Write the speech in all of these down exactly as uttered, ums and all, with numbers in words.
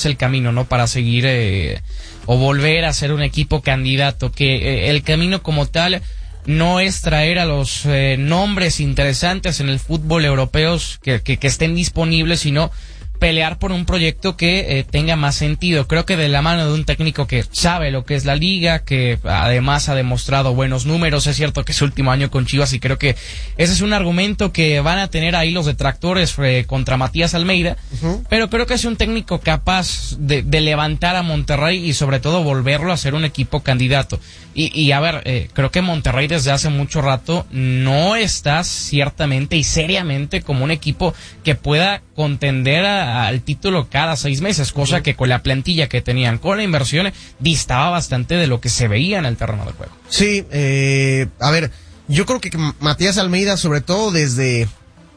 es el camino, ¿no? Para seguir eh, o volver a ser un equipo candidato, que eh, el camino como tal no es traer a los eh, nombres interesantes en el fútbol europeos que, que, que estén disponibles, sino pelear por un proyecto que eh, tenga más sentido. Creo que de la mano de un técnico que sabe lo que es la liga, que además ha demostrado buenos números. Es cierto que es su último año con Chivas y creo que ese es un argumento que van a tener ahí los detractores eh, contra Matías Almeida, uh-huh. pero creo que es un técnico capaz de, de levantar a Monterrey y sobre todo volverlo a ser un equipo candidato. Y, y a ver, eh, creo que Monterrey desde hace mucho rato no está ciertamente y seriamente como un equipo que pueda contender a, al título cada seis meses, cosa que con la plantilla que tenían, con la inversión, distaba bastante de lo que se veía en el terreno de juego. Sí, eh, a ver, yo creo que Matías Almeida, sobre todo desde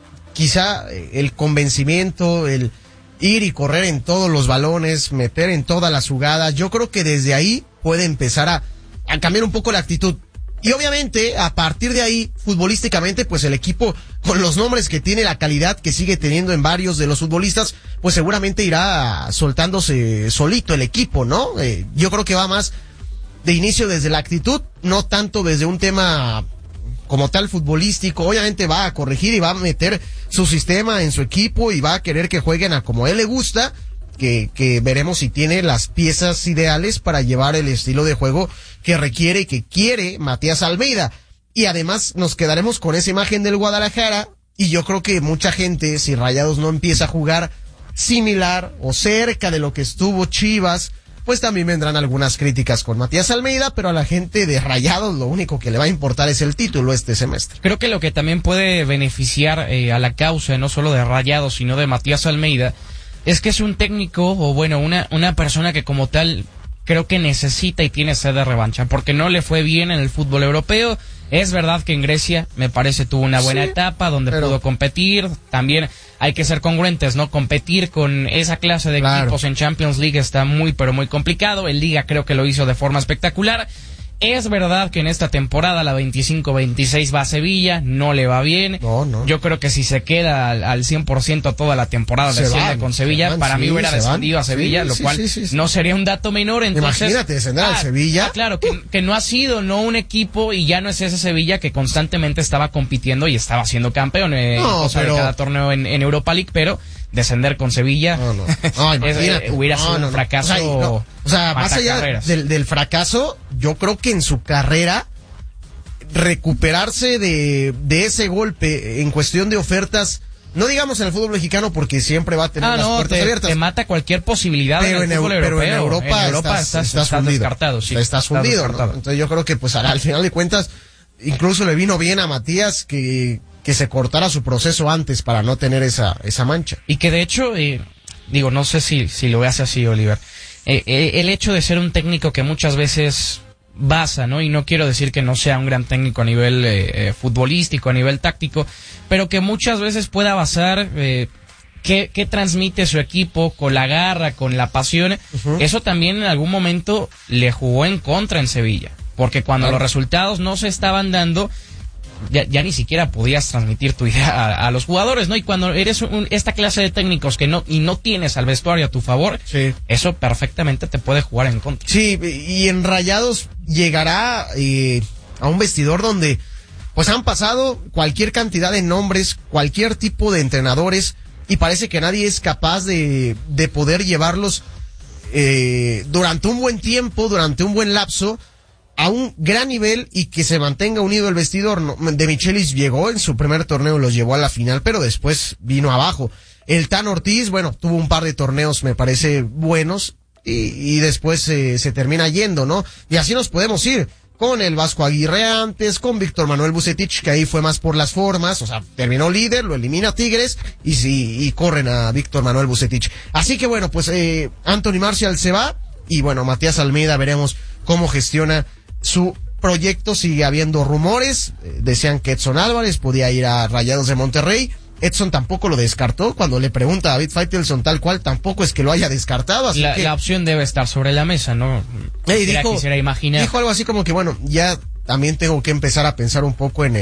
quizá el convencimiento, el ir y correr en todos los balones, meter en todas las jugadas, yo creo que desde ahí puede empezar a a cambiar un poco la actitud. Y obviamente, a partir de ahí, futbolísticamente, pues el equipo, con los nombres que tiene, la calidad que sigue teniendo en varios de los futbolistas, pues seguramente irá soltándose solito el equipo, ¿no? Eh, yo creo que va más de inicio desde la actitud, no tanto desde un tema como tal futbolístico. Obviamente va a corregir y va a meter su sistema en su equipo y va a querer que jueguen a como a él le gusta, que, que veremos si tiene las piezas ideales para llevar el estilo de juego que requiere y que quiere Matías Almeida. Y además nos quedaremos con esa imagen del Guadalajara, y yo creo que mucha gente, si Rayados no empieza a jugar similar o cerca de lo que estuvo Chivas, pues también vendrán algunas críticas con Matías Almeida, pero a la gente de Rayados lo único que le va a importar es el título este semestre. Creo que lo que también puede beneficiar eh, a la causa, no solo de Rayados, sino de Matías Almeida, es que es un técnico, o bueno, una, una persona que como tal creo que necesita y tiene sed de revancha, porque no le fue bien en el fútbol europeo. Es verdad que en Grecia, me parece, tuvo una buena sí, etapa donde pero... pudo competir. También hay que ser congruentes, ¿no? Competir con esa clase de claro. equipos en Champions League está muy, pero muy complicado. En Liga creo que lo hizo de forma espectacular. Es verdad que en esta temporada, la veinticinco veintiséis, va a Sevilla, no le va bien. No, no. Yo creo que si se queda al, al cien por ciento toda la temporada desciende con Sevilla, van, para sí, mí hubiera descendido van. a Sevilla, sí, lo sí, cual sí, sí, sí. no sería un dato menor. Entonces, imagínate descender ah, al Sevilla. Ah, claro, que, que no ha sido no un equipo y ya no es ese Sevilla que constantemente estaba compitiendo y estaba siendo campeón eh, no, o sea, pero... de cada torneo en, en Europa League, pero descender con Sevilla no, no. No, es, eh, hubiera no, sido no, un fracaso. O sea, no, o sea más allá del, del fracaso, yo creo que en su carrera recuperarse de, de ese golpe en cuestión de ofertas, no digamos en el fútbol mexicano porque siempre va a tener ah, las no, puertas te, abiertas. Te mata cualquier posibilidad pero en el en fútbol eu, europeo. Pero en Europa, en Europa estás, estás, estás, estás fundido. descartado. Sí, estás fundido, estás ¿no? Entonces yo creo que pues al final de cuentas incluso le vino bien a Matías que, que se cortara su proceso antes para no tener esa, esa mancha. Y que de hecho, eh, digo, no sé si, si lo veas así, Oliver. Eh, eh, el hecho de ser un técnico que muchas veces basa, ¿no? Y no quiero decir que no sea un gran técnico a nivel eh, futbolístico, a nivel táctico, pero que muchas veces pueda basar eh, qué, qué transmite su equipo con la garra, con la pasión. Uh-huh. Eso también en algún momento le jugó en contra en Sevilla, porque cuando claro. los resultados no se estaban dando, ya, ya ni siquiera podías transmitir tu idea a, a los jugadores, ¿no? Y cuando eres un, esta clase de técnicos que no y no tienes al vestuario a tu favor, sí. eso perfectamente te puede jugar en contra. Sí, y en Rayados llegará eh, a un vestidor donde pues han pasado cualquier cantidad de nombres, cualquier tipo de entrenadores, y parece que nadie es capaz de, de poder llevarlos eh, durante un buen tiempo, durante un buen lapso, a un gran nivel y que se mantenga unido el vestidor. No, De Michelis llegó en su primer torneo, los llevó a la final, pero después vino abajo. El Tan Ortiz, bueno, tuvo un par de torneos, me parece, buenos, y, y después eh, se termina yendo, ¿no? Y así nos podemos ir con el Vasco Aguirre antes, con Víctor Manuel Vucetich, que ahí fue más por las formas, o sea, terminó líder, lo elimina Tigres, y sí, y corren a Víctor Manuel Vucetich. Así que bueno, pues eh, Anthony Martial se va, y bueno, Matías Almeida veremos cómo gestiona su proyecto. Sigue habiendo rumores, eh, decían que Edson Álvarez podía ir a Rayados de Monterrey. Edson tampoco lo descartó. Cuando le pregunta a David Faitelson tal cual, tampoco es que lo haya descartado. Así la, que la opción debe estar sobre la mesa, ¿no? Hey, dijo, quisiera imaginar. dijo algo así como que bueno, ya también tengo que empezar a pensar un poco en el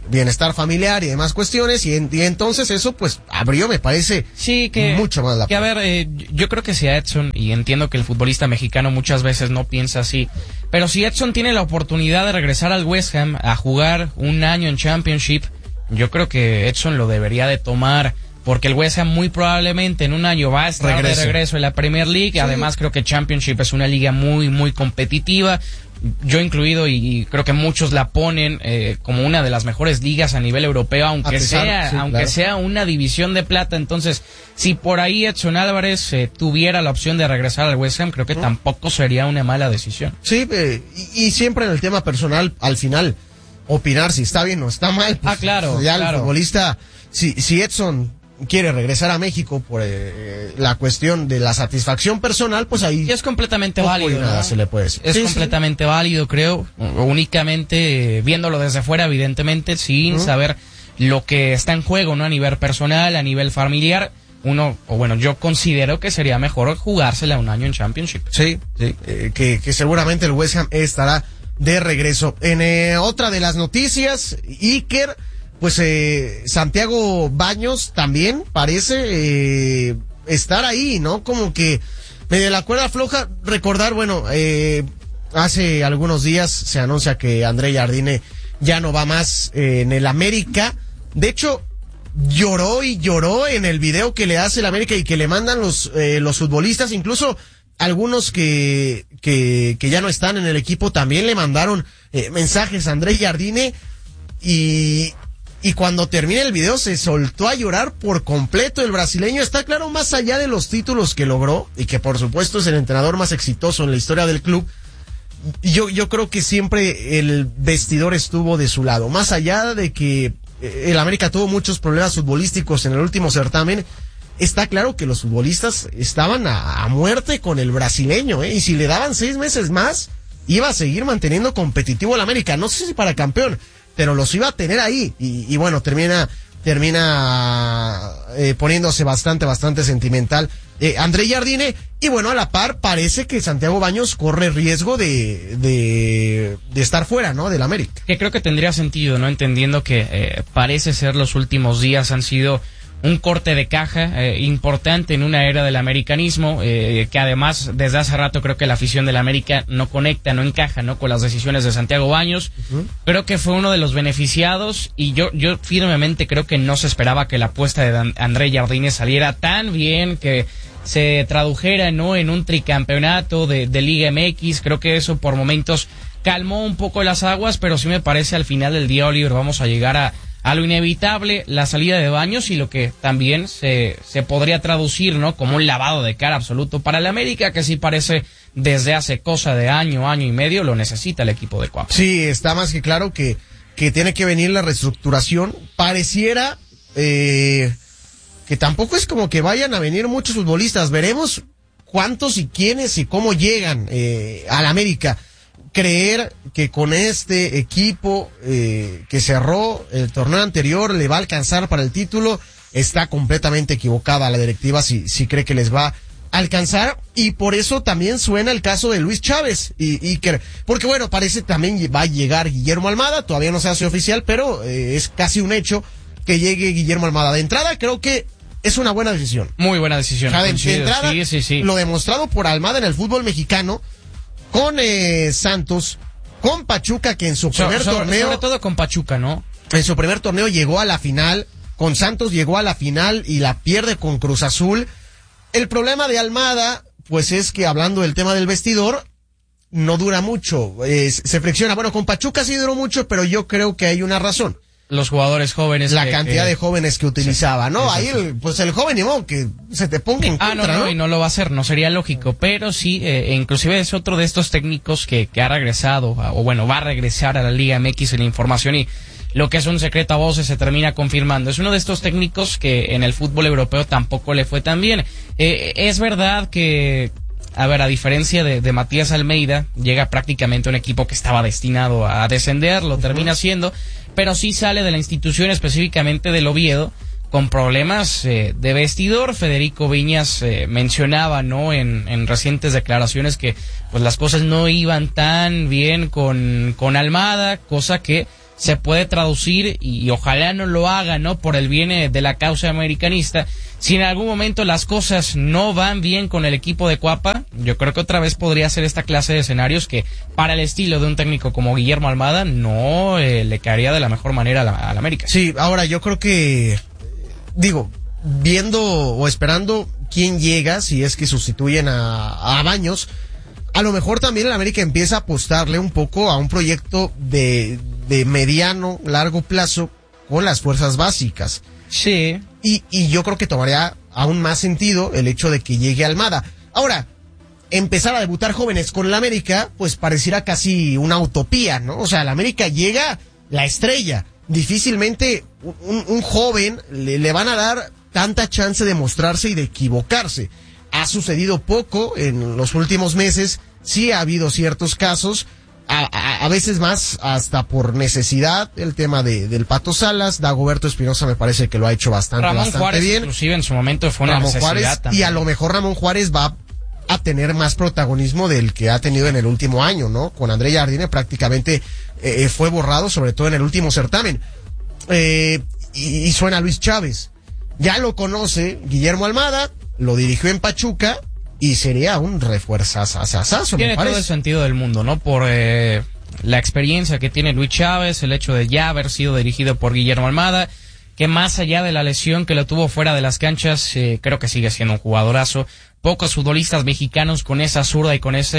bienestar familiar y demás cuestiones, y, en, y entonces eso pues abrió, me parece, sí, que, mucho más la que a ver, eh, yo creo que si a Edson, y entiendo que el futbolista mexicano muchas veces no piensa así, pero si Edson tiene la oportunidad de regresar al West Ham a jugar un año en Championship, yo creo que Edson lo debería de tomar, porque el West Ham muy probablemente en un año va a estar regreso. de regreso en la Premier League. Sí. Además creo que Championship es una liga muy muy competitiva, yo incluido, y, y creo que muchos la ponen eh, como una de las mejores ligas a nivel europeo, aunque pesar, sea sí, aunque claro. sea una división de plata. Entonces, si por ahí Edson Álvarez eh, tuviera la opción de regresar al West Ham, creo que ¿Mm? tampoco sería una mala decisión. Sí, eh, y, y siempre en el tema personal, al final, opinar si está bien o está mal. Pues, ah, claro. Ya claro. el futbolista, si, si Edson quiere regresar a México por eh, la cuestión de la satisfacción personal, pues ahí... Y es completamente válido, nada ¿no? se le puede decir. Es sí, completamente sí. válido, creo, únicamente viéndolo desde fuera, evidentemente, sin uh-huh. saber lo que está en juego, ¿no? A nivel personal, a nivel familiar, uno, o bueno, yo considero que sería mejor jugársela un año en Championship. Sí, sí, eh, que, que seguramente el West Ham estará de regreso. En eh, otra de las noticias, Iker... Pues eh, Santiago Baños también parece eh, estar ahí, ¿no? Como que medio la cuerda floja. Recordar, bueno, eh, hace algunos días se anuncia que André Jardine ya no va más eh, en el América. De hecho, lloró y lloró en el video que le hace el América y que le mandan los eh, los futbolistas, incluso algunos que que que ya no están en el equipo también le mandaron eh, mensajes a André Jardine, y Y cuando termina el video se soltó a llorar por completo el brasileño. Está claro, más allá de los títulos que logró, y que por supuesto es el entrenador más exitoso en la historia del club, yo, yo creo que siempre el vestidor estuvo de su lado. Más allá de que el América tuvo muchos problemas futbolísticos en el último certamen, está claro que los futbolistas estaban a, a muerte con el brasileño, ¿eh? Y si le daban seis meses más, iba a seguir manteniendo competitivo el América. No sé si para campeón, pero los iba a tener ahí, y, y bueno, termina termina eh, poniéndose bastante, bastante sentimental eh, André Jardine, y bueno, a la par parece que Santiago Baños corre riesgo de, de, de estar fuera, ¿no?, del América. Que creo que tendría sentido, ¿no?, entendiendo que eh, parece ser los últimos días han sido un corte de caja eh, importante en una era del americanismo, eh, que además desde hace rato creo que la afición del América no conecta, no encaja, ¿no?, con las decisiones de Santiago Baños. Uh-huh. Creo que fue uno de los beneficiados, y yo yo firmemente creo que no se esperaba que la apuesta de Dan- André Jardine saliera tan bien, que se tradujera, ¿no?, en un tricampeonato de, de Liga M X. Creo que eso por momentos calmó un poco las aguas, pero sí me parece al final del día, Oliver, vamos a llegar a a lo inevitable, la salida de Baños, y lo que también se, se podría traducir, ¿no?, como un lavado de cara absoluto para el América, que sí parece desde hace cosa de año, año y medio, lo necesita el equipo de Cuapa. Sí, está más que claro que, que tiene que venir la reestructuración. Pareciera eh, que tampoco es como que vayan a venir muchos futbolistas. Veremos cuántos y quiénes y cómo llegan eh, al América. Creer que con este equipo eh, que cerró el torneo anterior le va a alcanzar para el título, está completamente equivocada la directiva si, si cree que les va a alcanzar, y por eso también suena el caso de Luis Chávez y, y que, porque bueno, parece también va a llegar Guillermo Almada, todavía no se hace oficial, pero eh, es casi un hecho que llegue Guillermo Almada. De entrada creo que es una buena decisión. Muy buena decisión. O sea, de, de entrada, sí, sí, sí. Lo demostrado por Almada en el fútbol mexicano, con eh, Santos, con Pachuca, que en su primer so, so, torneo... Sobre todo con Pachuca, ¿no? En su primer torneo llegó a la final, con Santos llegó a la final y la pierde con Cruz Azul. El problema de Almada, pues es que, hablando del tema del vestidor, no dura mucho, eh, se flexiona. Bueno, con Pachuca sí duró mucho, pero yo creo que hay una razón. Los jugadores jóvenes. La que, cantidad que... de jóvenes que utilizaba, ¿no? Ahí, el, pues el joven, ni modo, que se te ponga en ah, contra, no, no, ¿no? y no lo va a hacer, no sería lógico, pero sí, eh, inclusive es otro de estos técnicos que, que ha regresado, o bueno, va a regresar a la Liga M X en la información, y lo que es un secreto a voces se termina confirmando. Es uno de estos técnicos que en el fútbol europeo tampoco le fue tan bien. Eh, es verdad que, a ver, a diferencia de, de Matías Almeida, llega prácticamente un equipo que estaba destinado a descender, lo termina haciendo, pero sí sale de la institución, específicamente del Oviedo, con problemas eh, de vestidor. Federico Viñas eh, mencionaba, ¿no?, en, en recientes declaraciones que pues las cosas no iban tan bien con, con Almada, cosa que se puede traducir, y, y ojalá no lo haga, ¿no? Por el bien de la causa americanista. Si en algún momento las cosas no van bien con el equipo de Cuapa, yo creo que otra vez podría ser esta clase de escenarios que para el estilo de un técnico como Guillermo Almada no eh, le caería de la mejor manera a la, a la América. Sí, ahora yo creo que, digo, viendo o esperando quién llega, si es que sustituyen a, a Baños, a lo mejor también el América empieza a apostarle un poco a un proyecto de, de mediano, largo plazo con las fuerzas básicas. Sí. Y, y yo creo que tomaría aún más sentido el hecho de que llegue Almada. Ahora, empezar a debutar jóvenes con el América, pues pareciera casi una utopía, ¿no? O sea, el América llega la estrella. Difícilmente un, un joven le, le van a dar tanta chance de mostrarse y de equivocarse. Ha sucedido poco en los últimos meses, sí ha habido ciertos casos, a, a, a veces más hasta por necesidad, el tema de, del Pato Salas. Dagoberto Espinosa me parece que lo ha hecho bastante, Ramón bastante Juárez, bien. inclusive en su momento fue una Ramón necesidad Juárez, también. y a lo mejor Ramón Juárez va a tener más protagonismo del que ha tenido en el último año, ¿no? Con André Jardine prácticamente eh, fue borrado, sobre todo en el último certamen. Eh, y, y suena Luis Chávez. Ya lo conoce Guillermo Almada, lo dirigió en Pachuca y sería un refuerzazazazazo, Tiene me parece. todo el sentido del mundo, ¿no? Por eh, la experiencia que tiene Luis Chávez, el hecho de ya haber sido dirigido por Guillermo Almada, que más allá de la lesión que lo tuvo fuera de las canchas, eh, creo que sigue siendo un jugadorazo. Pocos futbolistas mexicanos con esa zurda y con ese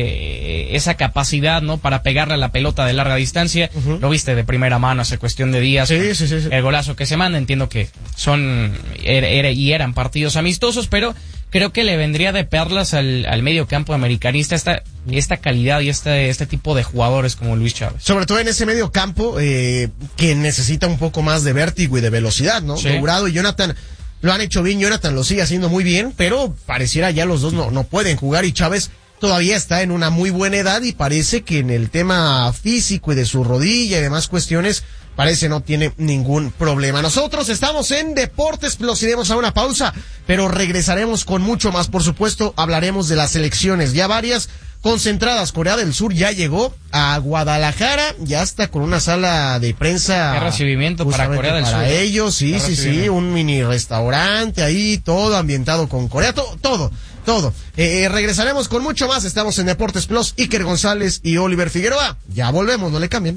eh, esa capacidad, ¿no? Para pegarle a la pelota de larga distancia. Uh-huh. Lo viste de primera mano hace cuestión de días. Sí, sí, sí, sí. El golazo que se manda, entiendo que son er, er, y eran partidos amistosos, pero creo que le vendría de perlas al, al medio campo americanista esta, esta calidad y este, este tipo de jugadores como Luis Chávez. Sobre todo en ese medio campo eh, que necesita un poco más de vértigo y de velocidad, ¿no? Sí. Dourado y Jonathan lo han hecho bien, Jonathan lo sigue haciendo muy bien, pero pareciera ya los dos no, no pueden jugar, y Chávez todavía está en una muy buena edad y parece que en el tema físico y de su rodilla y demás cuestiones parece no tiene ningún problema. Nosotros estamos en Deportes Plus, iremos a una pausa, pero regresaremos con mucho más. Por supuesto, hablaremos de las elecciones, ya varias concentradas. Corea del Sur ya llegó a Guadalajara, ya está con una sala de prensa. Qué recibimiento para Corea del Sur. Para ellos, sí, Qué sí, sí, un mini restaurante ahí, todo ambientado con Corea, to- todo, todo. Eh, regresaremos con mucho más, estamos en Deportes Plus, Iker González y Oliver Figueroa. Ya volvemos, no le cambien.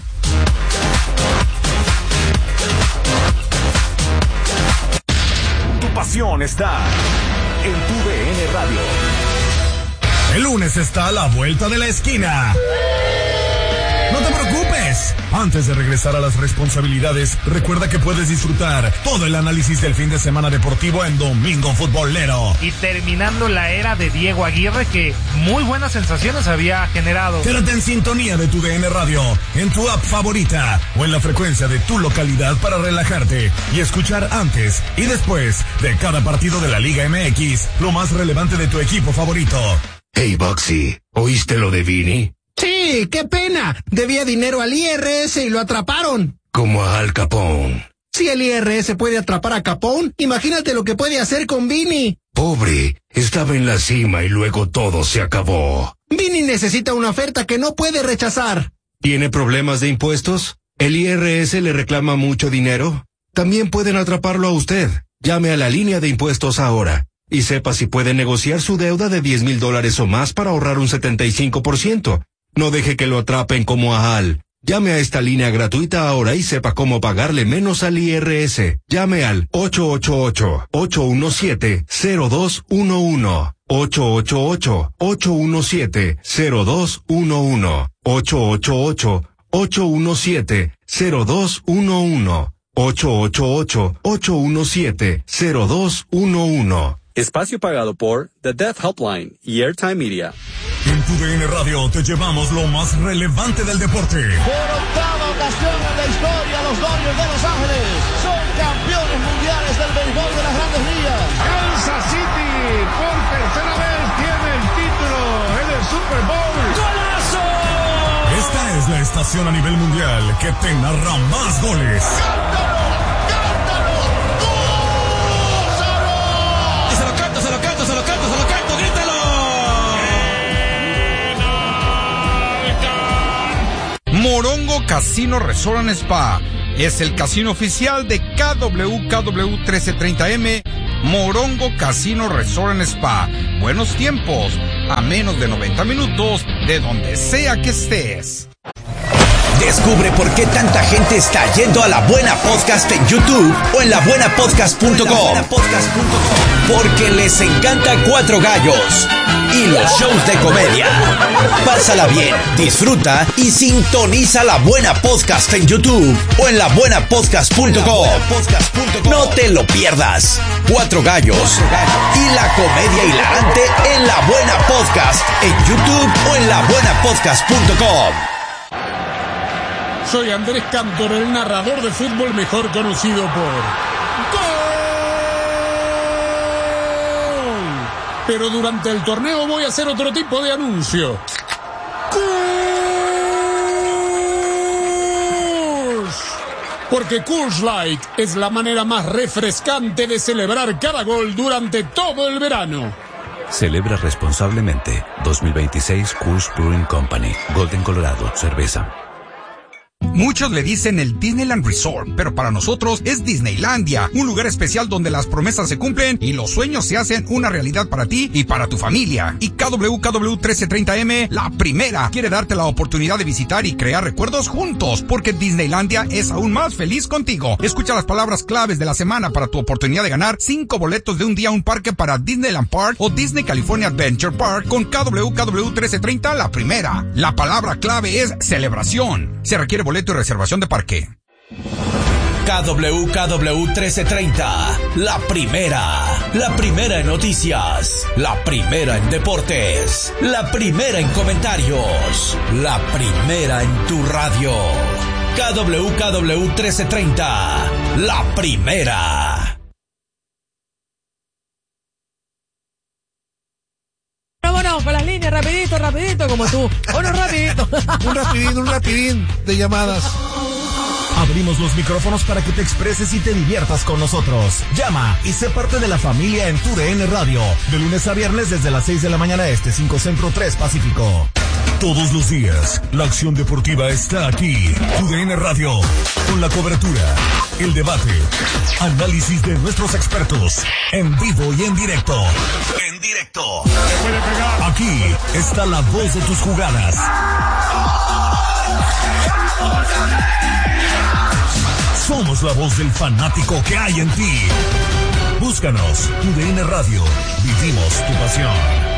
Tu pasión está en tu D N Radio. El lunes está a la vuelta de la esquina. No te preocupes. Antes de regresar a las responsabilidades, recuerda que puedes disfrutar todo el análisis del fin de semana deportivo en Domingo Futbolero. Y terminando la era de Diego Aguirre, que muy buenas sensaciones había generado. Quédate en sintonía de tu D N Radio, en tu app favorita o en la frecuencia de tu localidad para relajarte y escuchar antes y después de cada partido de la Liga M X lo más relevante de tu equipo favorito. Hey, Bugsy, ¿oíste lo de Vini? Sí, qué pena. Debía dinero al I R S y lo atraparon. Como a Al Capone. Si el I R S puede atrapar a Capone, imagínate lo que puede hacer con Vini. Pobre, estaba en la cima y luego todo se acabó. Vini necesita una oferta que no puede rechazar. ¿Tiene problemas de impuestos? ¿El I R S le reclama mucho dinero? También pueden atraparlo a usted. Llame a la línea de impuestos ahora y sepa si puede negociar su deuda de diez mil dólares o más para ahorrar un setenta y cinco por ciento. No deje que lo atrapen como a Al. Llame a esta línea gratuita ahora y sepa cómo pagarle menos al I R S. Llame al ocho ocho ocho, ocho uno siete, cero dos uno uno. ocho ocho ocho, ocho uno siete, cero dos uno uno. ocho ocho ocho, ocho uno siete, cero dos uno uno. ocho ocho ocho, ocho uno siete, cero dos uno uno. Espacio pagado por The Death Helpline y Airtime Media. En tu D N Radio te llevamos lo más relevante del deporte. Por octava ocasión en la historia, los Dodgers de Los Ángeles son campeones mundiales del béisbol de las Grandes Ligas. Kansas City por tercera vez tiene el título en el Super Bowl. ¡Golazo! Esta es la estación a nivel mundial que te narra más goles. ¡Cántalo! ¡Cántalo! ¡Gózalo! Se lo canto, se lo canto, se lo canto, se lo canto, grítalo. Morongo Casino Resort and Spa es el casino oficial de K W K W trece treinta M. Morongo Casino Resort and Spa. Buenos tiempos, a menos de noventa minutos de donde sea que estés. Descubre por qué tanta gente está yendo a La Buena Podcast en YouTube o en la buena podcast punto com. Porque les encanta Cuatro Gallos y los shows de comedia. Pásala bien, disfruta y sintoniza La Buena Podcast en YouTube o en la buena podcast punto com. No te lo pierdas. Cuatro Gallos y la comedia hilarante en La Buena Podcast en YouTube o en la buena podcast punto com. Soy Andrés Cantor, el narrador de fútbol mejor conocido por ¡Gol! Pero durante el torneo voy a hacer otro tipo de anuncio. ¡Coors! Porque Coors Light es la manera más refrescante de celebrar cada gol durante todo el verano. Celebra responsablemente. dos mil veintiséis Coors Brewing Company. Golden, Colorado. Cerveza. Muchos le dicen el Disneyland Resort, pero para nosotros es Disneylandia, un lugar especial donde las promesas se cumplen y los sueños se hacen una realidad para ti y para tu familia. Y K W K W trece treinta M, la primera, quiere darte la oportunidad de visitar y crear recuerdos juntos, porque Disneylandia es aún más feliz contigo. Escucha las palabras claves de la semana para tu oportunidad de ganar cinco boletos de un día a un parque para Disneyland Park o Disney California Adventure Park con K W K W trece treinta, la primera. La palabra clave es celebración. Se requiere boleto y reservación de parque. K W K W trece treinta, la primera, la primera en noticias, la primera en deportes, la primera en comentarios, la primera en tu radio. K W K W trece treinta, la primera. Vámonos con las líneas, rapidito, rapidito, como tú. Vámonos rapidito. Un rapidín, un rapidín de llamadas. Abrimos los micrófonos para que te expreses y te diviertas con nosotros. Llama y sé parte de la familia en tu D N Radio. De lunes a viernes desde las seis de la mañana este, cinco Centro, tres Pacífico. Todos los días, la acción deportiva está aquí. Tu D N Radio. Con la cobertura, el debate, análisis de nuestros expertos. En vivo y en directo. En directo. Aquí está la voz de tus jugadas. Somos la voz del fanático que hay en ti. Búscanos, Tu D N Radio. Vivimos tu pasión.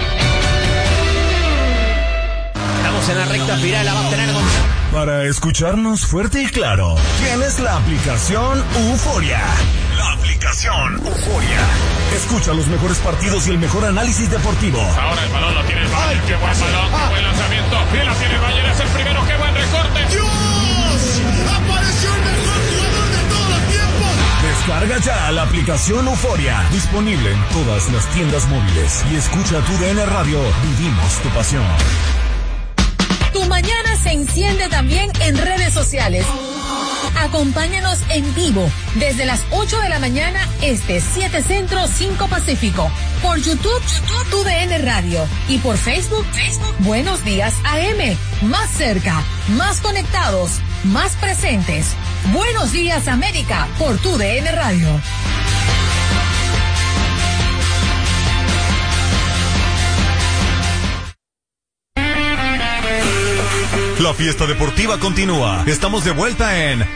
Estamos en la recta final, la va a tener con... Para escucharnos fuerte y claro, tienes la aplicación Euforia. La aplicación Euforia. Escucha los mejores partidos y el mejor análisis deportivo. Ahora el balón lo tiene el Bayern. Qué buen balón, qué buen lanzamiento. Bien la tiene el Bayern, es el primero. Qué buen recorte. ¡Dios! ¡Apareció el mejor jugador de todos los tiempos! Descarga ya la aplicación Euforia. Disponible en todas las tiendas móviles. Y escucha Tu D N Radio. Vivimos tu pasión. Tu mañana se enciende también en redes sociales. Acompáñanos en vivo desde las ocho de la mañana este, siete Centro, cinco Pacífico. Por YouTube, YouTube, Tu D N Radio. Y por Facebook, Facebook, Buenos Días A M. Más cerca, más conectados, más presentes. Buenos Días América por Tu D N Radio. La fiesta deportiva continúa. Estamos de vuelta en